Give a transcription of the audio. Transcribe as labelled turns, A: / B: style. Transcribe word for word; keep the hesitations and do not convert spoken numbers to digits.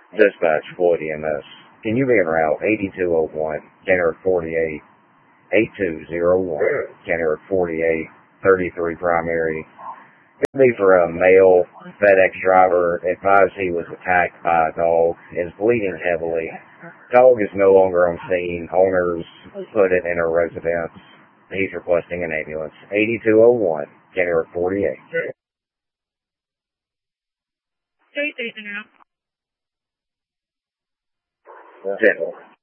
A: Dispatch, Floyd E M S. Can you be en route eighty-two oh one, Kennewick forty-eight, eighty-two oh one, Kennewick forty-eight, thirty-three primary. Could be for a male FedEx driver. Advised he was attacked by a dog. Is bleeding heavily. Dog is no longer on scene. Owners put it in a residence. He's requesting an ambulance. eighty-two oh one, Kennewick forty-eight.
B: State station now.
A: General.